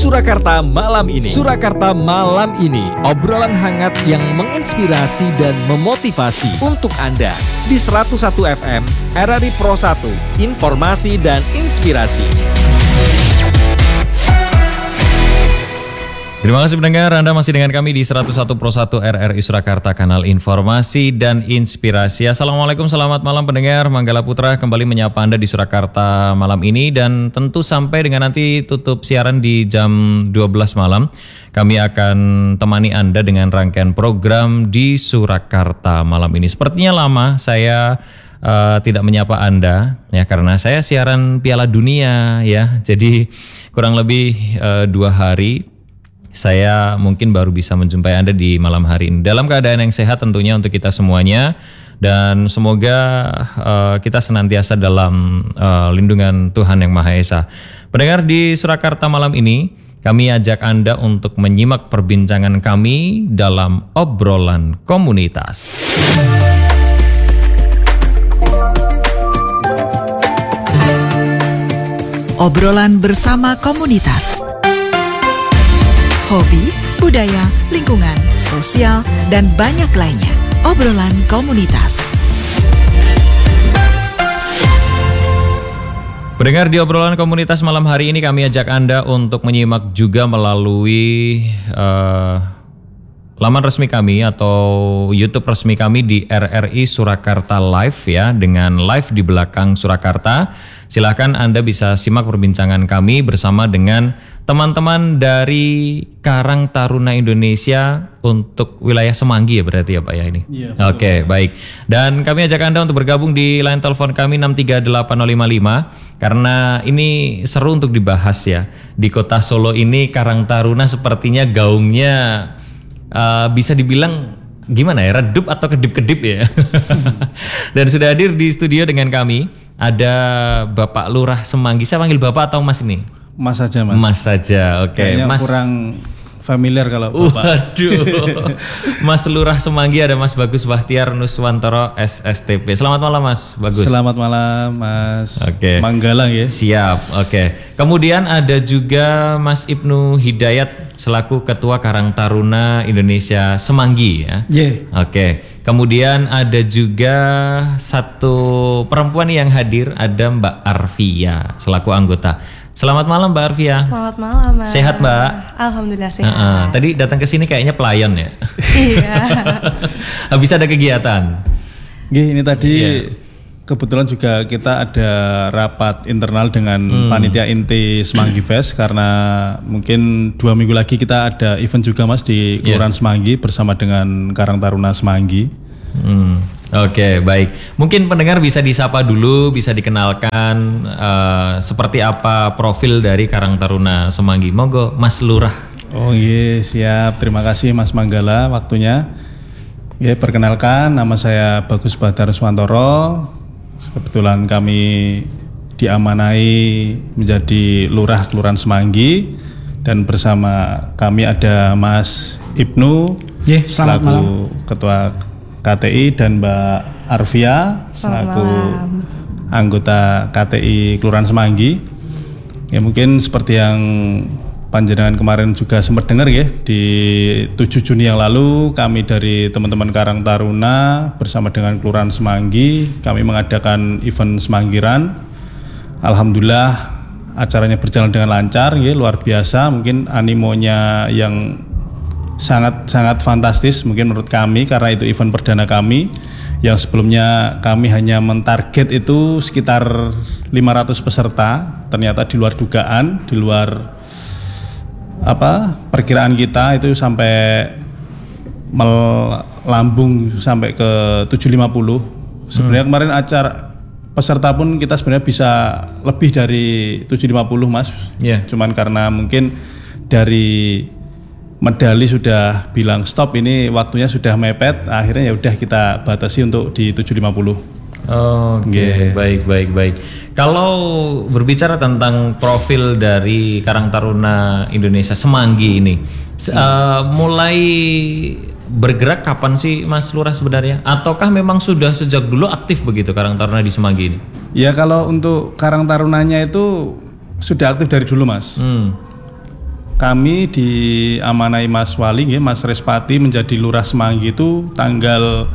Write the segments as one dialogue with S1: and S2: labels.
S1: Surakarta malam ini. Surakarta malam ini, obrolan hangat yang menginspirasi dan memotivasi untuk Anda di 101 FM RRI Pro 1, informasi dan inspirasi.
S2: Terima kasih pendengar, Anda masih dengan kami di 101 Pro 1 RRI Surakarta, kanal informasi dan inspirasi. Assalamualaikum, selamat malam pendengar. Manggala Putra kembali menyapa Anda di Surakarta malam ini, dan tentu sampai dengan nanti tutup siaran di jam 12 malam, kami akan temani Anda dengan rangkaian program di Surakarta malam ini. Sepertinya lama saya tidak menyapa Anda ya, karena saya siaran Piala Dunia ya. Jadi kurang lebih 2 hari saya mungkin baru bisa menjumpai Anda di malam hari ini. Dalam keadaan yang sehat tentunya untuk kita semuanya. Dan semoga kita senantiasa dalam lindungan Tuhan Yang Maha Esa. Pendengar, di Surakarta malam ini kami ajak Anda untuk menyimak perbincangan kami dalam obrolan komunitas.
S3: Obrolan bersama komunitas. Hobi, budaya, lingkungan, sosial, dan banyak lainnya. Obrolan komunitas.
S2: Pendengar, di obrolan komunitas malam hari ini kami ajak Anda untuk menyimak juga melalui laman resmi kami atau YouTube resmi kami di RRI Surakarta Live ya, dengan live di belakang Surakarta. Silakan Anda bisa simak perbincangan kami bersama dengan teman-teman dari Karang Taruna Indonesia untuk wilayah Semanggi ya berarti ya Pak ya ini? Iya. Oke, baik. Dan kami ajak Anda untuk bergabung di line telepon kami 638055 karena ini seru untuk dibahas ya. Di Kota Solo ini Karang Taruna sepertinya gaungnya bisa dibilang gimana ya, redup atau kedip-kedip ya. Dan sudah hadir di studio dengan kami ada Bapak Lurah Semanggi. Saya panggil Bapak atau Mas ini?
S4: Mas saja Mas.
S2: Mas saja, oke.
S4: Kayaknya
S2: Mas
S4: kurang familiar kalau Bapak.
S2: Waduh. Mas Lurah Semanggi ada Mas Bagus Bahtiar Nuswantoro SSTP. Selamat malam Mas Bagus.
S4: Selamat malam Mas.
S2: Oke.
S4: Manggalang ya.
S2: Siap, oke. Kemudian ada juga Mas Ibnu Hidayat selaku Ketua Karang Taruna Indonesia Semanggi ya.
S4: Yeah.
S2: Oke. Kemudian ada juga satu perempuan yang hadir, ada Mbak Arvia selaku anggota. Selamat malam Mbak Arvia.
S5: Selamat malam Mas.
S2: Sehat Mbak?
S5: Alhamdulillah sehat.
S2: Tadi datang ke sini kayaknya pelayan ya.
S5: Iya.
S2: Habis ada kegiatan.
S4: Ini tadi kebetulan juga kita ada rapat internal dengan panitia inti Semanggi Fest, karena mungkin 2 minggu lagi kita ada event juga Mas di Kelurahan Semanggi bersama dengan Karang Taruna Semanggi.
S2: Oke, baik. Mungkin pendengar bisa disapa dulu, bisa dikenalkan seperti apa profil dari Karang Taruna Semanggi. Monggo Mas Lurah.
S4: Oh iya, siap. Terima kasih Mas Manggala waktunya. Ya, perkenalkan, nama saya Bagus Bahtiar Nuswantoro. Kebetulan kami diamanai menjadi Lurah Kelurahan Semanggi, dan bersama kami ada Mas Ibnu selaku Ketua KTI dan Mbak Arvia selaku anggota KTI Kelurahan Semanggi. Ya, mungkin seperti yang panjenengan kemarin juga sempat dengar ya, di 7 Juni yang lalu kami dari teman-teman Karang Taruna bersama dengan Kelurahan Semanggi kami mengadakan event Semanggiran. Alhamdulillah acaranya berjalan dengan lancar ya, luar biasa. Mungkin animonya yang sangat fantastis mungkin menurut kami, karena itu event perdana kami. Yang sebelumnya kami hanya mentarget itu sekitar 500 peserta, ternyata di luar dugaan, di luar perkiraan kita, itu sampai melambung sampai ke 750. Sebenarnya kemarin acara peserta pun kita sebenarnya bisa lebih dari 750 Mas. Cuman karena mungkin dari medali sudah bilang stop, ini waktunya sudah mepet, akhirnya ya udah kita batasi untuk di 750.
S2: Oke, baik. Kalau berbicara tentang profil dari Karang Taruna Indonesia Semanggi ini, mulai bergerak kapan sih Mas Lurah sebenarnya? Ataukah memang sudah sejak dulu aktif begitu Karang Taruna di Semanggi ini?
S4: Ya, kalau untuk Karang Tarunanya itu sudah aktif dari dulu Mas. kami diamanai Mas Wali, Mas Respati menjadi Lurah Semanggi itu tanggal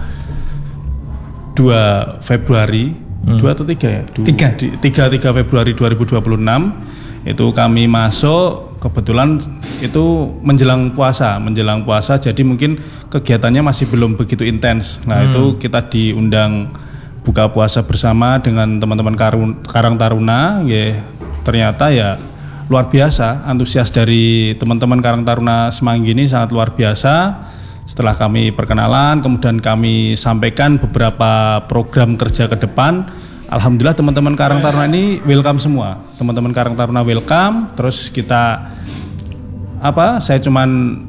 S4: 2 Februari, 2 atau 3 ya? 3 Februari 2026 itu kami masuk, kebetulan itu menjelang puasa, jadi mungkin kegiatannya masih belum begitu intens. Nah itu kita diundang buka puasa bersama dengan teman-teman Karang Taruna, ternyata ya luar biasa, antusias dari teman-teman Karang Taruna Semanggi ini sangat luar biasa. Setelah kami perkenalan, kemudian kami sampaikan beberapa program kerja ke depan. Alhamdulillah teman-teman Karang Taruna ini welcome semua. Teman-teman Karang Taruna welcome. Terus kita saya cuman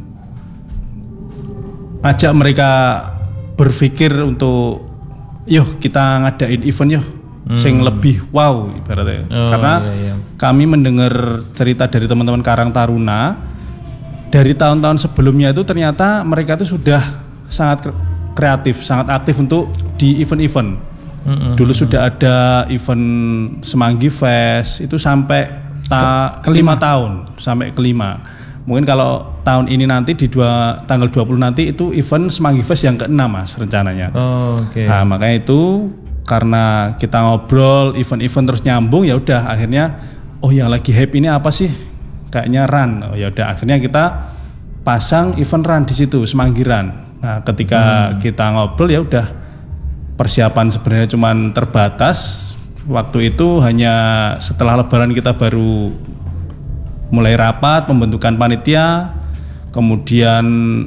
S4: ajak mereka berpikir untuk yuk kita ngadain event yuk sing lebih wow ibaratnya. Karena kami mendengar cerita dari teman-teman Karang Taruna dari tahun-tahun sebelumnya itu ternyata mereka itu sudah sangat kreatif, sangat aktif untuk di event-event. Dulu sudah ada event Semanggi Fest itu sampai kelima tahun, sampai kelima. Mungkin kalau tahun ini nanti di tanggal 20 nanti itu event Semanggi Fest yang ke-6 Mas rencananya. Nah, makanya itu karena kita ngobrol event-event terus nyambung, ya udah akhirnya yang lagi hype ini apa sih? Kayaknya run. Ya udah akhirnya kita pasang event run di situ, Semanggi Run. Nah, ketika kita ngobrol ya udah persiapan sebenarnya cuman terbatas. Waktu itu hanya setelah Lebaran kita baru mulai rapat pembentukan panitia, kemudian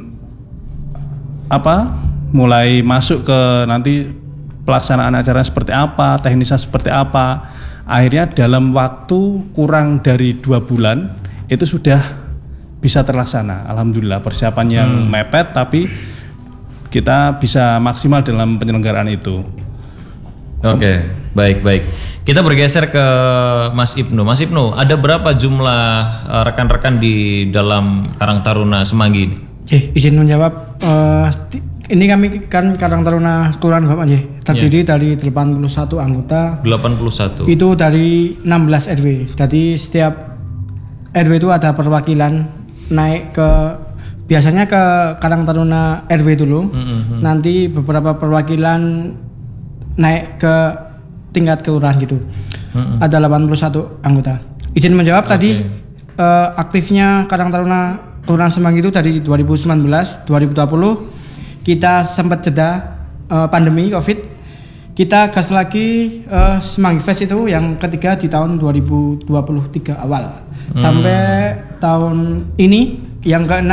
S4: mulai masuk ke nanti pelaksanaan acara seperti apa, teknisnya seperti apa. Akhirnya dalam waktu kurang dari 2 bulan itu sudah bisa terlaksana. Alhamdulillah persiapan yang mepet tapi kita bisa maksimal dalam penyelenggaraan itu.
S2: Oke, baik. Kita bergeser ke Mas Ibnu. Mas Ibnu, ada berapa jumlah rekan-rekan di dalam Karang Taruna Semanggi ini?
S6: Izin menjawab. Ini kami kan Karang Taruna Kelurahan Bapak terdiri dari 81 anggota. 81. Itu dari 16 RW. Jadi setiap RW itu ada perwakilan naik ke biasanya ke Karang Taruna RW dulu. Nanti beberapa perwakilan naik ke tingkat kelurahan gitu. Ada 81 anggota. Izin menjawab tadi aktifnya Karang Taruna Kelurahan Semanggi itu dari 2019, 2020 kita sempat jeda pandemi Covid. Kita gas lagi Semanggi Fest itu yang ketiga di tahun 2023 awal. Sampai tahun ini yang ke-6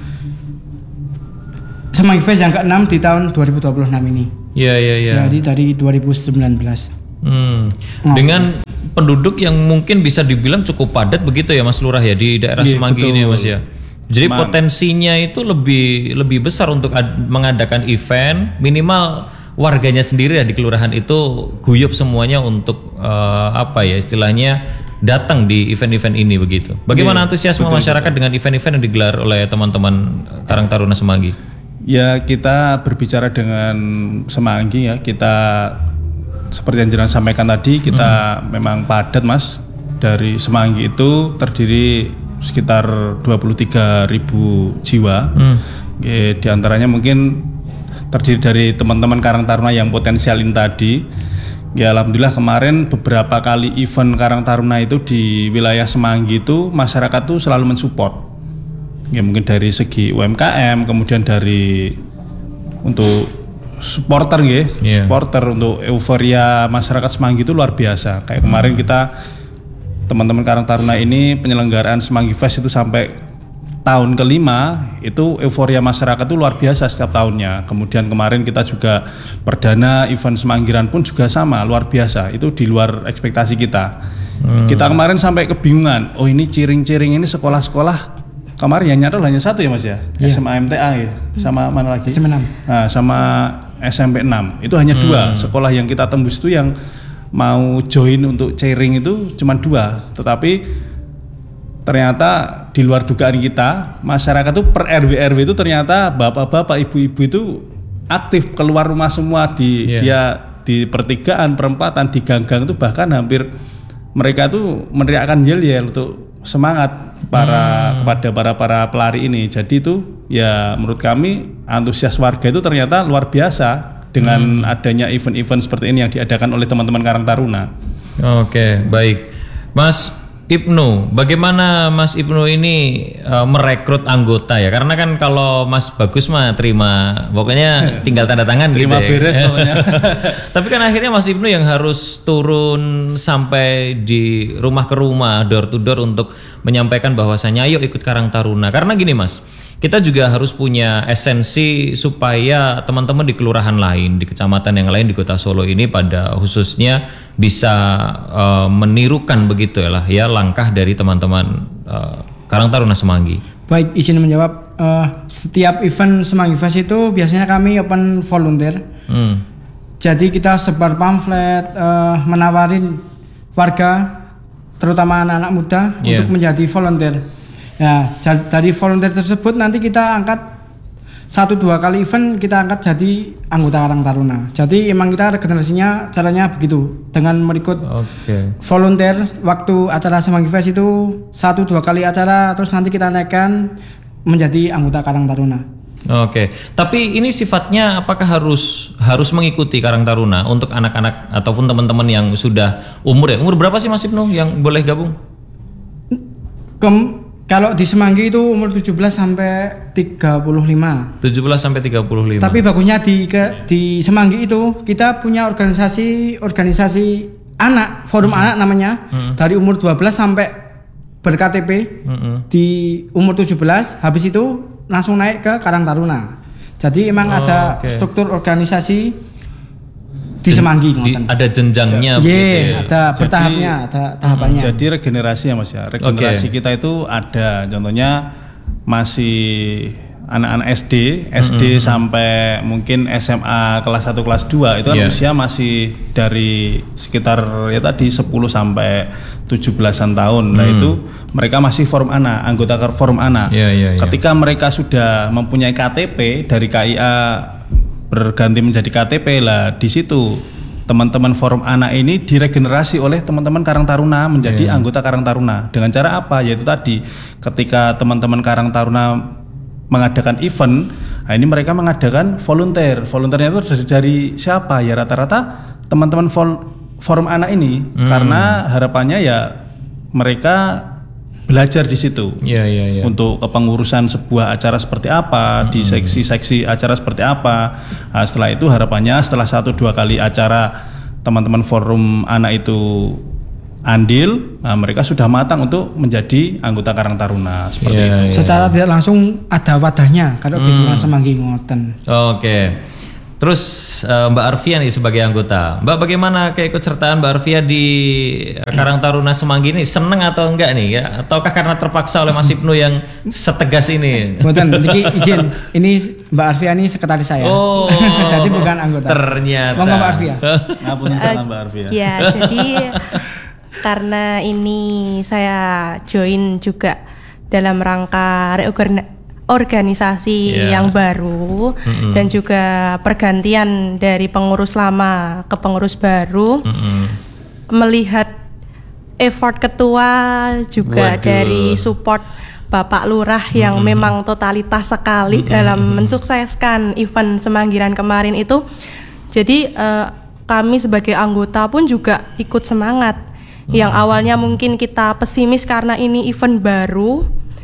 S6: Semanggi Fest yang ke-6 di tahun 2026 ini. Iya. Jadi dari 2019.
S2: Dengan penduduk yang mungkin bisa dibilang cukup padat begitu ya Mas Lurah ya di daerah Semanggi ini ya Mas ya. Jadi potensinya itu lebih besar untuk mengadakan event, minimal warganya sendiri ya di kelurahan itu guyup semuanya untuk istilahnya datang di event-event ini begitu. Bagaimana antusiasme masyarakat dengan event-event yang digelar oleh teman-teman Karang Taruna Semanggi?
S4: Ya, kita berbicara dengan Semanggi ya, kita seperti yang Jenderal sampaikan tadi, kita memang padat Mas. Dari Semanggi itu terdiri sekitar 23.000 jiwa. Di antaranya mungkin terdiri dari teman-teman Karang Taruna yang potensialin tadi. Ya alhamdulillah kemarin beberapa kali event Karang Taruna itu di wilayah Semanggi itu masyarakat tuh selalu mensupport. Ya mungkin dari segi UMKM, kemudian dari untuk supporter supporter untuk euforia masyarakat Semanggi itu luar biasa. Kayak kemarin kita teman-teman Karang Taruna ini penyelenggaraan Semanggi Fest itu sampai tahun kelima itu euforia masyarakat itu luar biasa setiap tahunnya. Kemudian kemarin kita juga perdana event Semanggiran pun juga sama luar biasa. Itu di luar ekspektasi kita. Kita kemarin sampai kebingungan. Oh ini ciring-ciring ini sekolah-sekolah kemarin yang nyadar hanya satu ya Mas ya. SMA MTA ya. Sama mana lagi?
S6: SMP 6.
S4: Nah, sama SMP 6. Itu hanya 2 sekolah yang kita tembus itu yang mau join untuk cheering itu cuma 2. Tetapi ternyata di luar dugaan kita, masyarakat itu per RW itu ternyata bapak-bapak, ibu-ibu itu aktif keluar rumah semua dia di pertigaan, perempatan, di gang-gang itu bahkan hampir mereka tuh meneriakkan yel-yel untuk semangat kepada para pelari ini. Jadi itu ya menurut kami antusias warga itu ternyata luar biasa dengan adanya event-event seperti ini yang diadakan oleh teman-teman Karang Taruna.
S2: Oke, baik. Mas Ibnu, bagaimana Mas Ibnu ini merekrut anggota ya? Karena kan kalau Mas Bagus mah terima, pokoknya tinggal tanda tangan
S4: terima
S2: gitu ya.
S4: Beres pokoknya.
S2: Tapi kan akhirnya Mas Ibnu yang harus turun sampai di rumah ke rumah, door to door untuk menyampaikan bahwasannya ayo ikut Karang Taruna. Karena gini Mas, kita juga harus punya esensi supaya teman-teman di kelurahan lain, di kecamatan yang lain di Kota Solo ini pada khususnya bisa menirukan begitu ya langkah dari teman-teman Karang Taruna Semanggi.
S6: Baik, izin menjawab. Setiap event Semanggi Fest itu biasanya kami open volunteer. Jadi kita sebar pamflet, menawarin warga, terutama anak-anak muda untuk menjadi volunteer. Ya, dari volunteer tersebut nanti kita angkat 1-2 kali event kita angkat jadi anggota Karang Taruna. Jadi emang kita regenerasinya caranya begitu, dengan merekrut volunteer waktu acara Semanggi Fest itu 1-2 kali acara, terus nanti kita naikkan menjadi anggota Karang Taruna.
S2: Oke, tapi ini sifatnya apakah harus mengikuti Karang Taruna untuk anak-anak ataupun teman-teman yang sudah umur berapa sih Mas Ibnu yang boleh gabung?
S6: Kalau di Semanggi itu umur 17 sampai 35.
S2: 17 sampai 35.
S6: Tapi bagusnya di Semanggi itu kita punya organisasi anak, forum anak namanya. Dari umur 12 sampai ber-KTP. Di umur 17 habis itu langsung naik ke Karang Taruna. Jadi emang ada struktur organisasi di Semanggi
S2: ada jenjangnya
S6: ada bertahapnya, ada tahapannya.
S4: Jadi regenerasi ya Mas ya. Regenerasi kita itu ada, contohnya masih anak-anak SD sampai mungkin SMA kelas 1 kelas 2 itu kan usia masih dari sekitar ya tadi 10 sampai 17-an tahun. Nah itu mereka masih forum anak, anggota forum anak. Ketika mereka sudah mempunyai KTP dari KIA berganti menjadi KTP lah, di situ teman-teman forum anak ini diregenerasi oleh teman-teman Karang Taruna menjadi anggota Karang Taruna. Dengan cara apa? Yaitu tadi ketika teman-teman Karang Taruna mengadakan event, nah ini mereka mengadakan volunteer. Volunteernya itu dari siapa? Ya rata-rata teman-teman forum anak ini, karena harapannya ya mereka belajar di situ untuk kepengurusan sebuah acara seperti apa, di seksi-seksi acara seperti apa. Nah, setelah itu harapannya setelah 1-2 kali acara teman-teman forum anak itu andil, nah mereka sudah matang untuk menjadi anggota Karang Taruna seperti itu.
S6: Secara tidak langsung ada wadahnya kalau di lingkungan Semanggi ngoten.
S2: Terus Mbak Arfia nih sebagai anggota, Mbak bagaimana keikutsertaan Mbak Arfia di Karang Taruna Semanggi ini? Seneng atau enggak nih ya? Ataukah karena terpaksa oleh Mas Ibnu yang setegas ini?
S6: Mboten, niki izin. Ini Mbak Arfia ini sekretaris saya. Jadi bukan anggota.
S2: Ternyata.
S6: Monggo Mbak Arfia.
S4: Ngapunten salam Mbak Arfia.
S5: Ya, jadi karena ini saya join juga dalam rangka organisasi yang baru dan juga pergantian dari pengurus lama ke pengurus baru, melihat effort ketua juga dari support Bapak Lurah yang memang totalitas sekali dalam mensukseskan event Semanggiran kemarin itu. Jadi kami sebagai anggota pun juga ikut semangat. Yang awalnya mungkin kita pesimis karena ini event baru,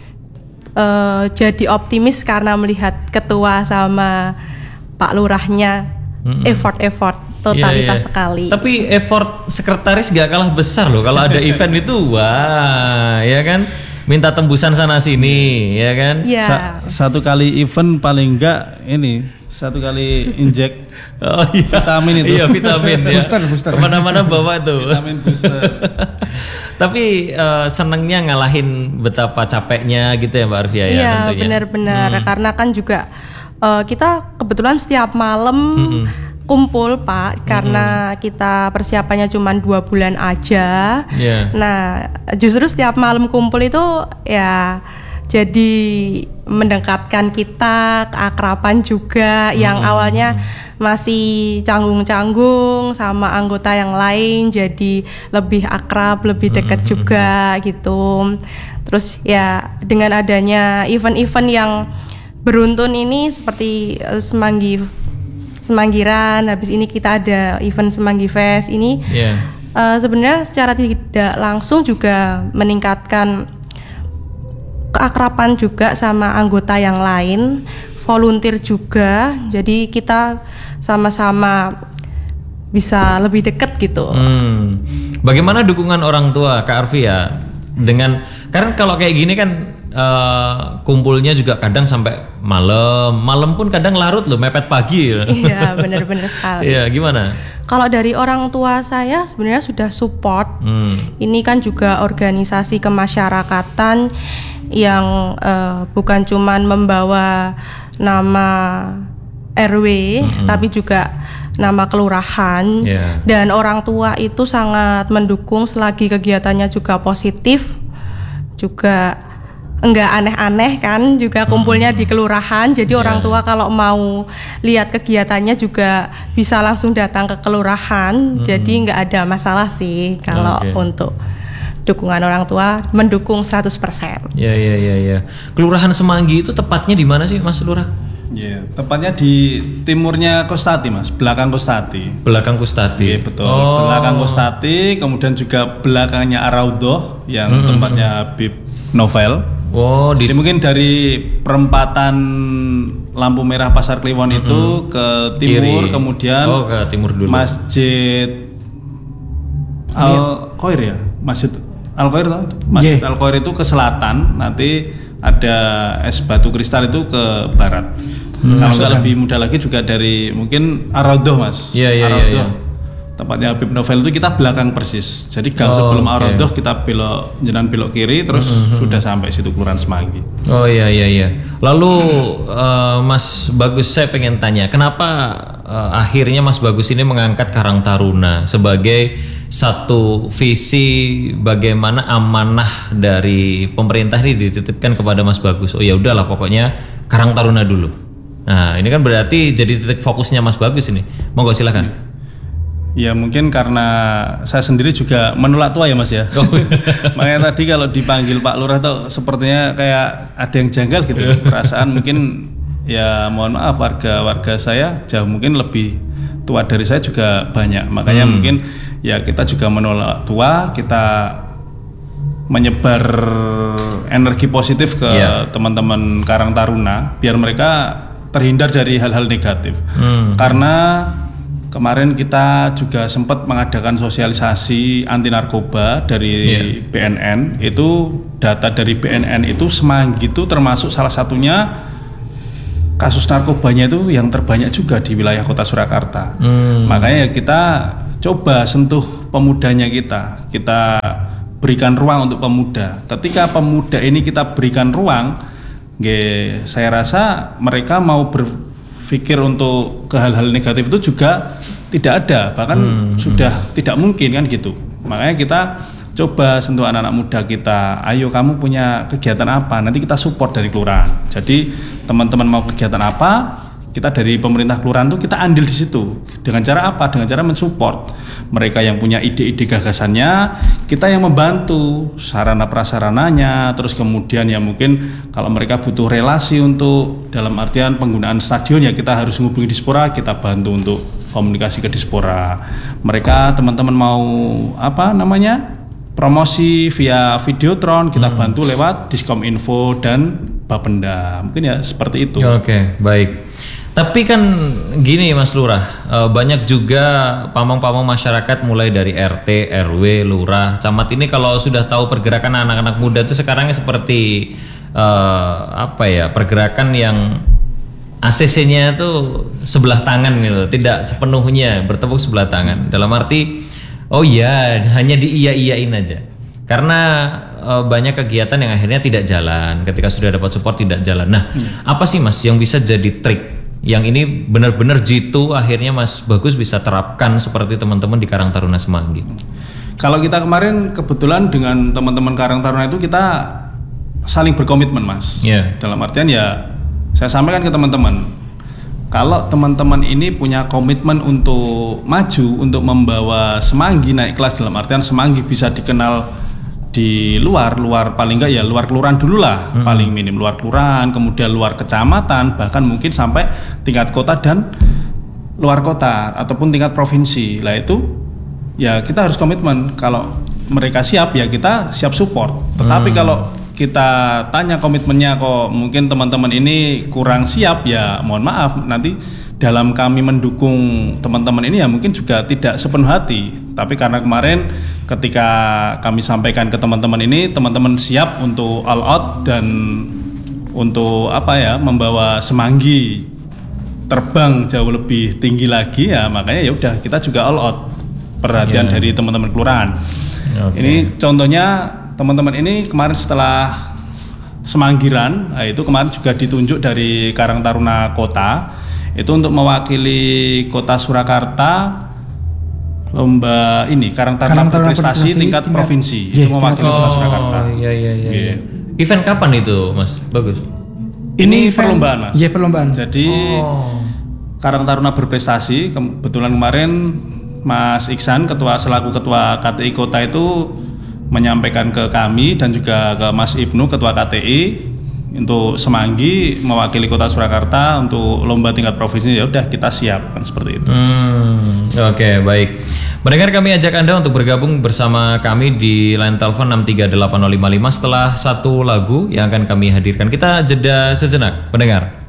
S5: jadi optimis karena melihat ketua sama Pak Lurahnya effort totalitas sekali.
S2: Tapi effort sekretaris gak kalah besar loh kalau ada event itu, wah ya kan, minta tembusan sana sini ya kan.
S4: Satu kali event paling enggak ini 1 kali injek vitamin itu.
S2: Iya vitamin ya.
S6: Booster.
S2: Kemana-mana bawa tuh.
S4: Vitamin booster.
S2: Tapi senangnya ngalahin betapa capeknya gitu ya Mbak Arfia ya.
S5: Iya benar-benar karena kan juga kita kebetulan setiap malam kumpul Pak, karena kita persiapannya cuma 2 bulan aja. Nah justru setiap malam kumpul itu ya jadi mendekatkan kita, keakraban juga yang awalnya masih canggung-canggung sama anggota yang lain jadi lebih akrab, lebih dekat juga gitu. Terus ya dengan adanya event-event yang beruntun ini seperti Semanggiran, habis ini kita ada event Semanggi Fest ini. Sebenarnya secara tidak langsung juga meningkatkan keakraban juga sama anggota yang lain, volunteer juga. Jadi kita sama-sama bisa lebih dekat gitu.
S2: Bagaimana dukungan orang tua Kak Arfi ya? Karena kalau kayak gini kan kumpulnya juga kadang sampai malam pun kadang larut loh, mepet pagi.
S5: Iya, benar-benar sekali.
S2: Iya, gimana?
S5: Kalau dari orang tua saya sebenarnya sudah support. Ini kan juga organisasi kemasyarakatan yang bukan cuman membawa nama RW, tapi juga nama kelurahan. Dan orang tua itu sangat mendukung selagi kegiatannya juga positif, juga enggak aneh-aneh kan, juga kumpulnya di kelurahan. Jadi orang tua kalau mau lihat kegiatannya juga bisa langsung datang ke kelurahan. Jadi enggak ada masalah sih kalau untuk dukungan orang tua, mendukung 100%.
S2: Iya. Kelurahan Semanggi itu tepatnya di mana sih Mas Lurah?
S4: Iya, tepatnya di timurnya Kostati Mas, belakang Kostati.
S2: Belakang Kostati.
S4: Iya, betul. Belakang Kostati, kemudian juga belakangnya Araudo yang tempatnya Habib Novel. Jadi mungkin dari perempatan lampu merah Pasar Kliwon itu ke timur, kiri. Kemudian
S2: ke timur dulu.
S4: Masjid Al-Khoir ya, Masjid Al-Khoir, Masjid Al-Khoir itu ke selatan, nanti ada es batu kristal itu ke barat. Kalau nggak lebih mudah lagi juga dari mungkin Araudo Mas. Araudo. Tempatnya Habib Novel itu kita belakang persis. Jadi gang sebelum Araudo kita belok kiri terus sudah sampai situ Kelurahan Semanggi.
S2: Oh iya. Lalu Mas Bagus, saya pengen tanya, kenapa akhirnya Mas Bagus ini mengangkat Karang Taruna sebagai satu visi bagaimana amanah dari pemerintah ini dititipkan kepada Mas Bagus? Oh ya udahlah pokoknya Karang Taruna dulu. Nah, ini kan berarti jadi titik fokusnya Mas Bagus ini. Monggo silakan.
S4: Ya mungkin karena saya sendiri juga menolak tua ya Mas ya. Makanya tadi kalau dipanggil Pak Lurah tuh sepertinya kayak ada yang janggal gitu. Perasaan mungkin ya mohon maaf warga saya jauh mungkin lebih tua dari saya juga banyak. Makanya mungkin ya kita juga menolak tua, kita menyebar energi positif ke teman-teman Karang Taruna biar mereka terhindar dari hal-hal negatif. Karena kemarin kita juga sempat mengadakan sosialisasi anti narkoba dari BNN. Itu data dari BNN itu Semanggi itu termasuk salah satunya kasus narkobanya itu yang terbanyak juga di wilayah Kota Surakarta. Makanya kita coba sentuh pemudanya kita berikan ruang untuk pemuda. Ketika pemuda ini kita berikan ruang, saya rasa mereka mau berpikir untuk ke hal-hal negatif itu juga tidak ada, bahkan sudah tidak mungkin kan gitu. Makanya kita coba sentuh anak-anak muda kita, ayo kamu punya kegiatan apa, nanti kita support dari kelurahan. Jadi teman-teman mau kegiatan apa, kita dari pemerintah kelurahan tuh kita andil di situ. Dengan cara apa? Dengan cara mensupport mereka yang punya ide-ide gagasannya, kita yang membantu sarana prasarananya. Terus kemudian ya mungkin kalau mereka butuh relasi untuk dalam artian penggunaan stadion ya kita harus menghubungi Dispora, kita bantu untuk komunikasi ke Dispora. Mereka teman-teman mau promosi via Videotron, kita bantu lewat Diskominfo dan Bapenda. Mungkin ya seperti itu.
S2: Oke, baik. Tapi kan gini Mas Lurah, banyak juga pamong-pamong masyarakat mulai dari RT, RW, Lurah, Camat ini kalau sudah tahu pergerakan anak-anak muda itu sekarang seperti pergerakan yang ACC-nya itu sebelah tangan gitu, tidak sepenuhnya bertepuk sebelah tangan. Dalam arti hanya diiya-iyain aja. Karena banyak kegiatan yang akhirnya tidak jalan, ketika sudah dapat support tidak jalan. Nah, apa sih Mas yang bisa jadi trik yang ini benar-benar jitu akhirnya Mas Bagus bisa terapkan seperti teman-teman di Karang Taruna Semanggi?
S4: Kalau kita kemarin kebetulan dengan teman-teman Karang Taruna itu kita saling berkomitmen Mas. Dalam artian ya saya sampaikan ke teman-teman, kalau teman-teman ini punya komitmen untuk maju, untuk membawa Semanggi naik kelas, dalam artian Semanggi bisa dikenal di luar paling enggak ya luar kelurahan dulu lah, paling minim luar kelurahan, kemudian luar kecamatan, bahkan mungkin sampai tingkat kota dan luar kota ataupun tingkat provinsi. Lah itu ya kita harus komitmen, kalau mereka siap ya kita siap support. Tetapi kalau kita tanya komitmennya kok mungkin teman-teman ini kurang siap, ya mohon maaf, nanti dalam kami mendukung teman-teman ini ya mungkin juga tidak sepenuh hati. Tapi karena kemarin ketika kami sampaikan ke teman-teman ini, teman-teman siap untuk all out dan untuk membawa Semanggi terbang jauh lebih tinggi lagi, ya makanya ya udah kita juga all out, perhatian dari teman-teman kelurahan. Ini contohnya teman-teman ini kemarin setelah Semanggiran, itu kemarin juga ditunjuk dari Karang Taruna Kota itu untuk mewakili Kota Surakarta lomba ini Karang Taruna berprestasi tingkat provinsi, itu mewakili Kota Surakarta.
S2: Iya. Event kapan itu Mas? Bagus.
S4: Ini perlombaan Mas.
S6: Iya, perlombaan.
S4: Jadi Karang Taruna berprestasi, kebetulan kemarin Mas Iksan selaku ketua KTI Kota itu menyampaikan ke kami dan juga ke Mas Ibnu ketua KTI untuk Semanggi mewakili Kota Surakarta untuk lomba tingkat provinsi, ya udah kita siap kan seperti itu.
S2: Oke, baik. Mendengar, kami ajak Anda untuk bergabung bersama kami di line telepon 6380555 setelah satu lagu yang akan kami hadirkan. Kita jeda sejenak, pendengar.